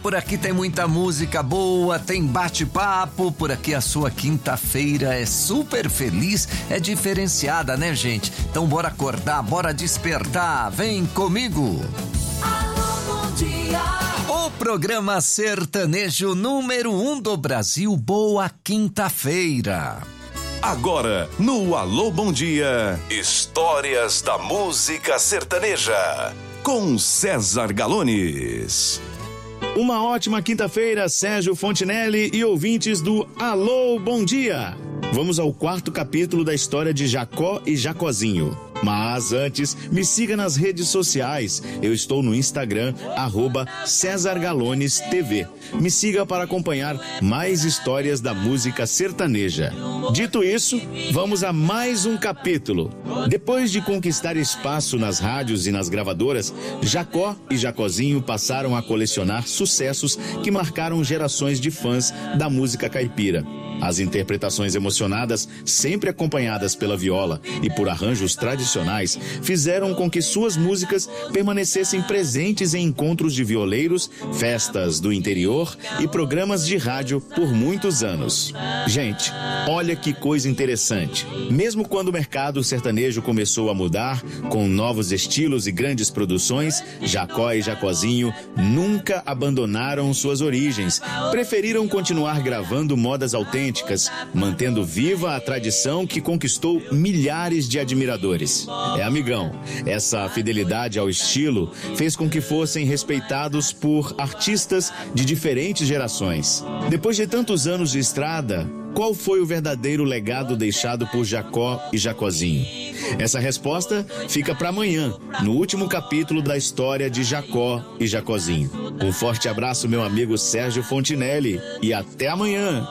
por aqui tem muita música boa, tem bate-papo, por aqui a sua quinta-feira é super feliz, é diferenciada, né, gente? Então bora acordar, bora despertar, vem comigo! Alô, bom dia! O programa sertanejo número 1 do Brasil, boa quinta-feira! Agora, no Alô Bom Dia, histórias da música sertaneja, com César Galones. Uma ótima quinta-feira, Sérgio Fontinelli e ouvintes do Alô Bom Dia. Vamos ao 4º capítulo da história de Jacó e Jacozinho. Mas antes, me siga nas redes sociais. Eu estou no Instagram, @CésarGalonesTV. Me siga para acompanhar mais histórias da música sertaneja. Dito isso, vamos a mais um capítulo. Depois de conquistar espaço nas rádios e nas gravadoras, Jacó e Jacozinho passaram a colecionar sucessos que marcaram gerações de fãs da música caipira. As interpretações emocionadas, sempre acompanhadas pela viola e por arranjos tradicionais, fizeram com que suas músicas permanecessem presentes em encontros de violeiros, festas do interior e programas de rádio por muitos anos. Gente, olha que coisa interessante. Mesmo quando o mercado sertanejo começou a mudar, com novos estilos e grandes produções, Jacó e Jacozinho nunca abandonaram suas origens. Preferiram continuar gravando modas autênticas, mantendo viva a tradição que conquistou milhares de admiradores. Amigão, essa fidelidade ao estilo fez com que fossem respeitados por artistas de diferentes gerações. Depois de tantos anos de estrada, qual foi o verdadeiro legado deixado por Jacó e Jacozinho? Essa resposta fica para amanhã, no último capítulo da história de Jacó e Jacozinho. Um forte abraço, meu amigo Sérgio Fontinelli, e até amanhã!